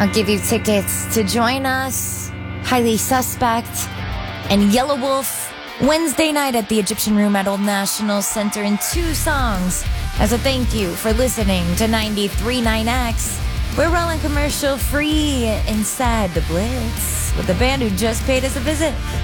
I'll give you tickets to join us, Highly Suspect, and Yellow Wolf, Wednesday night at the Egyptian Room at Old National Center in 2 songs as a thank you for listening to 93.9X. We're rolling commercial free inside the Blitz with the band who just paid us a visit.